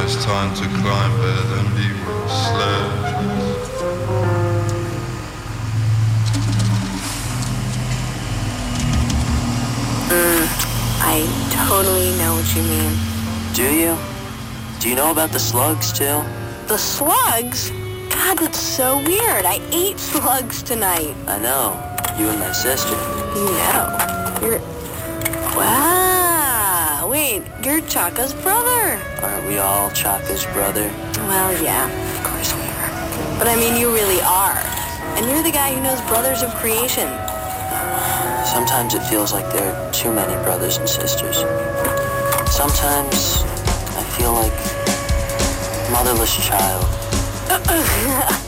it's time to climb it and be sled. I totally know what you mean. Do you? Do you know about the slugs, too? The slugs? God, that's so weird. I ate slugs tonight. I know. You and my sister. You know. You're... Wow. Wait, you're Chaka's brother. Aren't we all Chaka's brother? Well, yeah, of course we are. But I mean, you really are. And you're the guy who knows Brothers of Creation. Sometimes it feels like there are too many brothers and sisters. Sometimes I feel like a motherless child.